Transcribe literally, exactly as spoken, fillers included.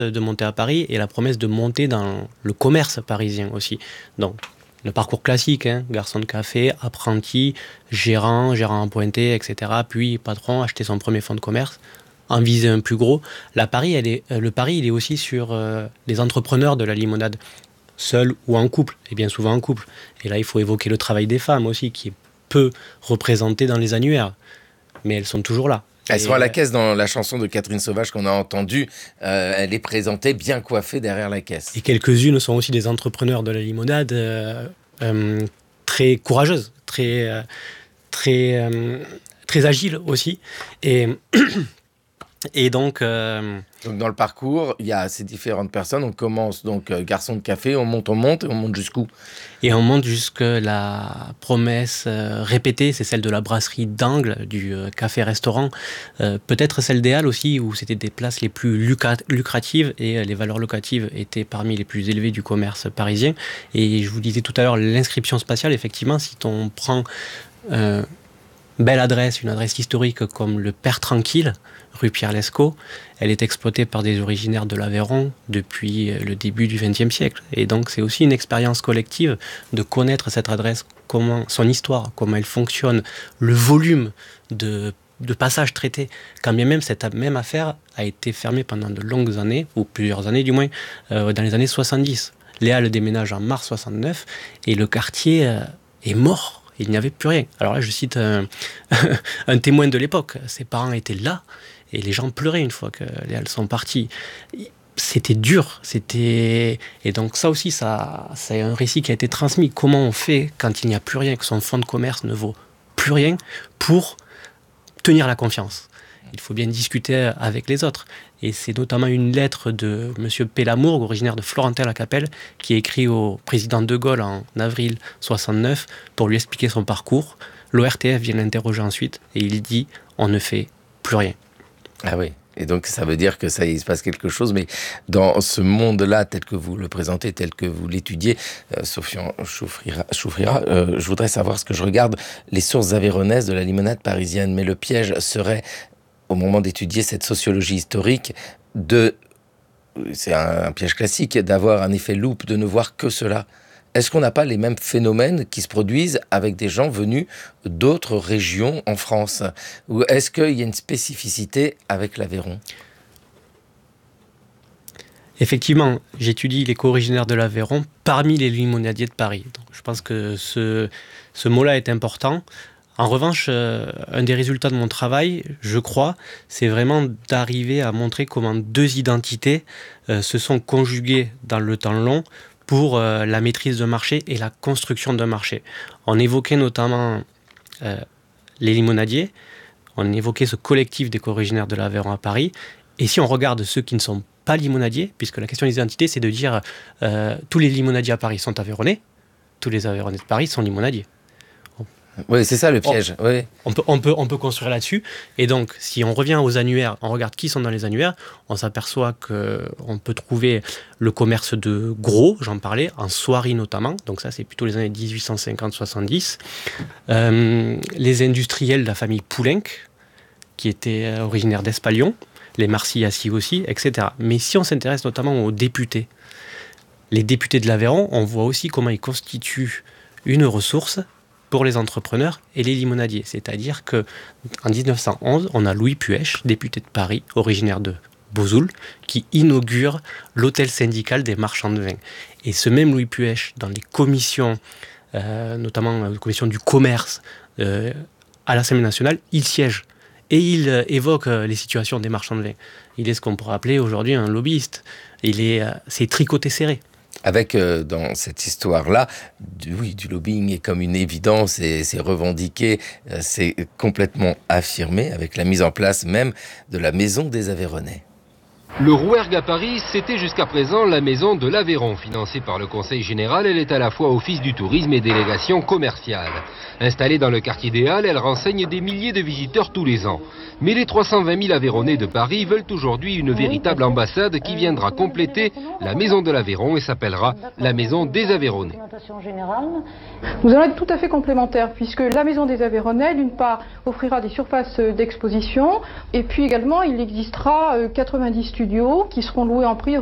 de monter à Paris et la promesse de monter dans le commerce parisien aussi. Donc, le parcours classique, hein, garçon de café, apprenti, gérant, gérant appointé, et cetera. Puis patron, acheter son premier fonds de commerce, en viser un plus gros. La Paris, elle est, le pari, il est aussi sur euh, les entrepreneurs de la limonade, seuls ou en couple, et bien souvent en couple. Et là, il faut évoquer le travail des femmes aussi, qui est peu représenté dans les annuaires. Mais elles sont toujours là. Elles et sont à la caisse dans la chanson de Catherine Sauvage qu'on a entendue. Euh, elle est présentée bien coiffée derrière la caisse. Et quelques-unes sont aussi des entrepreneurs de la limonade euh, euh, très courageuses, très, euh, très, euh, très agiles aussi. Et, et donc... Euh, donc dans le parcours, il y a ces différentes personnes. On commence donc euh, garçon de café, on monte, on monte, et on monte jusqu'où? Et on monte jusque la promesse euh, répétée, c'est celle de la brasserie d'Angle, du euh, café-restaurant. Euh, peut-être celle des Halles aussi, où c'était des places les plus lucra- lucratives et euh, les valeurs locatives étaient parmi les plus élevées du commerce parisien. Et je vous disais tout à l'heure, l'inscription spatiale, effectivement, si on prend euh, belle adresse, une adresse historique comme le Père Tranquille, rue Pierre-Lescot, elle est exploitée par des originaires de l'Aveyron depuis le début du vingtième siècle. Et donc c'est aussi une expérience collective de connaître cette adresse, comment, son histoire, comment elle fonctionne, le volume de, de passages traités. Quand bien même cette même affaire a été fermée pendant de longues années, ou plusieurs années du moins, euh, dans les années soixante-dix. Léa le déménage en mars soixante-neuf et le quartier euh, est mort. Il n'y avait plus rien. Alors là, je cite un, un témoin de l'époque. Ses parents étaient là et les gens pleuraient une fois que les Halles sont partis. C'était dur. C'était... Et donc ça aussi, ça, c'est un récit qui a été transmis. Comment on fait quand il n'y a plus rien, que son fonds de commerce ne vaut plus rien, pour tenir la confiance? Il faut bien discuter avec les autres. Et c'est notamment une lettre de M. Pélamourgue, originaire de Florentin-la-Capelle, qui écrit au président de Gaulle en avril soixante-neuf pour lui expliquer son parcours. L'O R T F vient l'interroger ensuite et il dit « on ne fait plus rien ». Ah oui, et donc ça veut dire que ça il se passe quelque chose, mais dans ce monde-là, tel que vous le présentez, tel que vous l'étudiez, euh, Sofian Choufrira, Choufrira euh, je voudrais savoir ce que je regarde, les sources avéronaises de la limonade parisienne, mais le piège serait, au moment d'étudier cette sociologie historique, de, c'est un, un piège classique, d'avoir un effet loupe, de ne voir que cela. Est-ce qu'on n'a pas les mêmes phénomènes qui se produisent avec des gens venus d'autres régions en France? Ou est-ce qu'il y a une spécificité avec l'Aveyron? Effectivement, j'étudie les co-originaires de l'Aveyron parmi les limonadiers de Paris. Donc, je pense que ce, ce mot-là est important. En revanche, euh, un des résultats de mon travail, je crois, c'est vraiment d'arriver à montrer comment deux identités euh, se sont conjuguées dans le temps long pour euh, la maîtrise d'un marché et la construction d'un marché. On évoquait notamment euh, les limonadiers, on évoquait ce collectif des co-originaires de l'Aveyron à Paris, et si on regarde ceux qui ne sont pas limonadiers, puisque la question des identités, c'est de dire euh, tous les limonadiers à Paris sont aveyronnais, tous les aveyronnais de Paris sont limonadiers. Oui, c'est ça le piège. On, oui. on, peut, on, peut, on peut construire là-dessus. Et donc, si on revient aux annuaires, on regarde qui sont dans les annuaires, on s'aperçoit qu'on peut trouver le commerce de gros, j'en parlais, en soierie notamment. Donc ça, c'est plutôt les années dix-huit cent cinquante soixante-dix. Euh, les industriels de la famille Poulenc, qui étaient originaires d'Espalion, les Marcillassi aussi, et cetera. Mais si on s'intéresse notamment aux députés, les députés de l'Aveyron, on voit aussi comment ils constituent une ressource pour les entrepreneurs et les limonadiers. C'est-à-dire qu'en dix-neuf cent onze, on a Louis Puech, député de Paris, originaire de Bozoul, qui inaugure l'hôtel syndical des marchands de vin. Et ce même Louis Puech, dans les commissions, euh, notamment la commission du commerce euh, à l'Assemblée nationale, il siège. Et il euh, évoque euh, les situations des marchands de vin. Il est ce qu'on pourrait appeler aujourd'hui un lobbyiste. Il est, euh, c'est tricoté serré. Avec, euh, dans cette histoire-là, du, oui, du lobbying est comme une évidence et c'est revendiqué, euh, c'est complètement affirmé avec la mise en place même de la Maison des Aveyronnais. Le Rouergue à Paris, c'était jusqu'à présent la Maison de l'Aveyron. Financée par le Conseil général, elle est à la fois office du tourisme et délégation commerciale. Installée dans le quartier des Halles, elle renseigne des milliers de visiteurs tous les ans. Mais les trois cent vingt mille Aveyronnais de Paris veulent aujourd'hui une véritable ambassade qui viendra compléter la Maison de l'Aveyron et s'appellera la Maison des Aveyronnais. Nous allons être tout à fait complémentaires puisque la Maison des Aveyronnais, d'une part, offrira des surfaces d'exposition et puis également il existera quatre-vingt-dix studios studios qui seront loués en priorité